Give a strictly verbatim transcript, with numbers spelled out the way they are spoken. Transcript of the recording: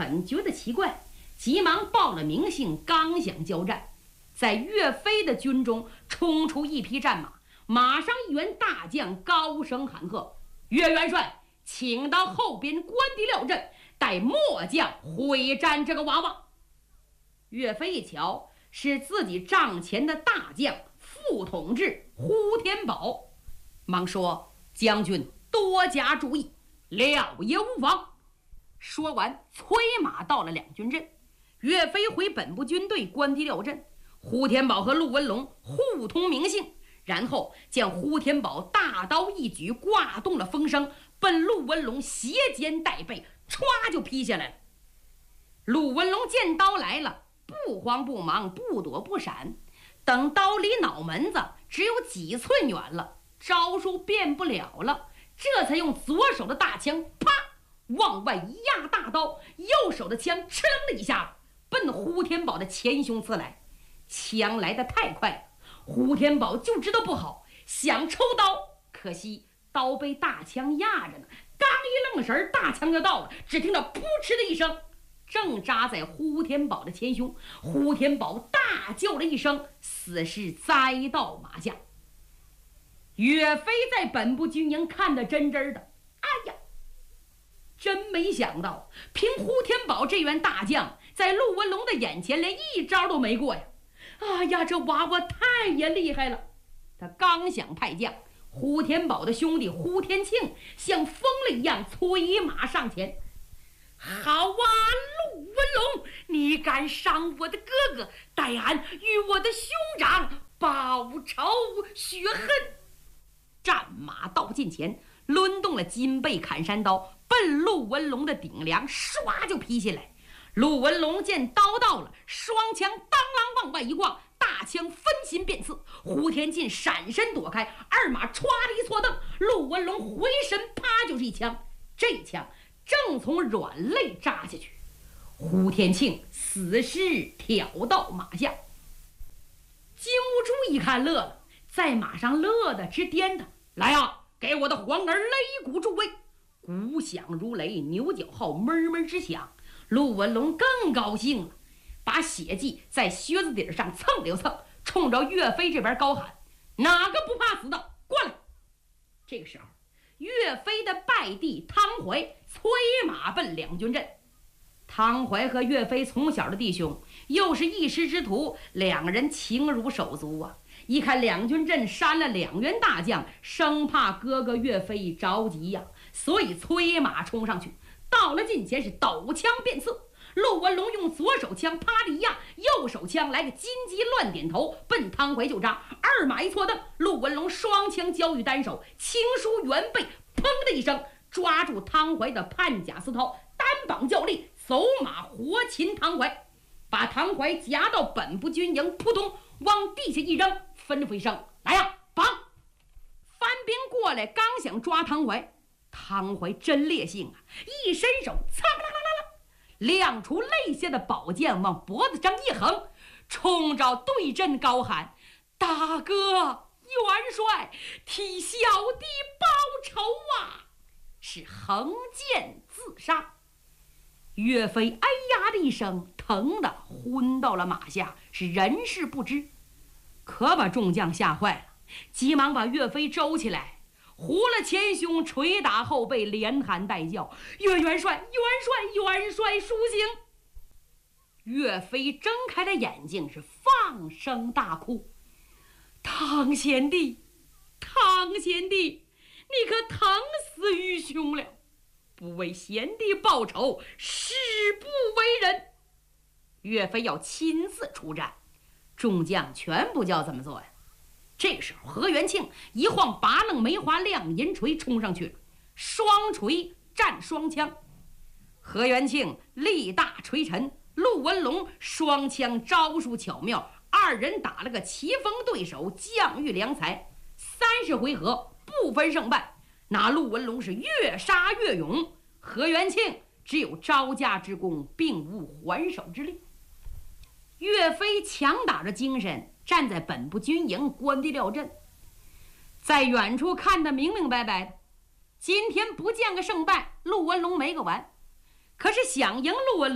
冷觉得奇怪，急忙报了名姓，刚想交战，在岳飞的军中冲出一匹战马，马上一员大将高声喊喝：“岳元帅，请到后边关帝料阵，待末将会战这个娃娃。”岳飞一瞧，是自己帐前的大将副统制呼天宝，忙说：“将军多加注意，料也无妨。”说完，催马到了两军阵。岳飞回本部军队关帝料阵，呼天宝和陆文龙互通名姓，然后见呼天宝大刀一举，挂动了风声，奔陆文龙斜肩带背，歘就劈下来了。陆文龙见刀来了，不慌不忙，不躲不闪，等刀离脑门子只有几寸远了，招数变不了了，这才用左手的大枪啪往外一压大刀，右手的枪哧楞的一下奔呼天宝的前胸刺来。枪来得太快了，呼天宝就知道不好，想抽刀，可惜刀被大枪压着呢，刚一愣神，大枪就到了，只听到扑哧的一声，正扎在呼天宝的前胸。呼天宝大叫了一声，死尸栽到马下。岳飞在本部军营看得真真的，哎呀，真没想到，凭呼天宝这员大将，在陆文龙的眼前连一招都没过呀！哎呀，这娃娃太也厉害了！他刚想派将，呼天宝的兄弟呼天庆像疯了一样催马上前。好啊，陆文龙，你敢伤我的哥哥，待俺与我的兄长报仇雪恨！战马到近前，抡动了金背砍山刀，奔陆文龙的顶梁唰就劈下来。陆文龙见刀到了，双枪当啷往外一挂，大枪分心便刺。胡天进闪身躲开，二马歘的一错蹬，陆文龙回身啪就是一枪，这一枪正从软肋扎下去，胡天庆死尸挑到马下。金兀术一看乐了，在马上乐得直颠的，来啊，给我的皇儿擂鼓助威！鼓响如雷，牛角号闷闷直响。陆文龙更高兴了，把血迹在靴子底上蹭了又蹭，冲着岳飞这边高喊：“哪个不怕死的，过来！”这个时候，岳飞的拜弟汤怀催马奔两军阵。汤怀和岳飞从小的弟兄，又是一师之徒，两人情如手足啊。一看两军阵删了两员大将，生怕哥哥岳飞着急呀、啊，所以催马冲上去。到了近前是抖枪便刺，陆文龙用左手枪啪的一压，右手枪来个金鸡乱点头，奔汤怀就扎。二马一错蹬，陆文龙双枪交于单手，轻舒原背，砰的一声抓住汤怀的判甲丝绦，单膀较力，走马活擒汤怀，把汤怀夹到本部军营，扑通往地下一扔，吩咐一声：“来呀，绑！”番兵过来，刚想抓汤怀，汤怀真烈性啊！一伸手，擦啦啦啦啦，亮出肋下的宝剑，往脖子上一横，冲着对阵高喊：“大哥，元帅，替小弟报仇啊！”是横剑自杀。岳飞哎呀的一声，疼得昏到了马下，是人事不知，可把众将吓坏了，急忙把岳飞周起来，糊了前胸，捶打后背，连喊带叫：“岳元帅，元帅，元帅，苏醒！”岳飞睁开了眼睛，是放声大哭：“汤贤弟，汤贤弟，你可疼死愚兄了！不为贤弟报仇，誓不为人。”岳飞要亲自出战，众将全不叫怎么做呀？这个时候，何元庆一晃拔楞梅花亮银锤冲上去了，双锤战双枪。何元庆力大锤沉，陆文龙双枪招数巧妙，二人打了个棋逢对手，将遇良才。三十回合不分胜败，那陆文龙是越杀越勇，何元庆只有招架之功，并无还手之力。岳飞强打着精神，站在本部军营关帝料阵，在远处看得明明白白的。今天不见个胜败，陆文龙没个完。可是想赢陆文龙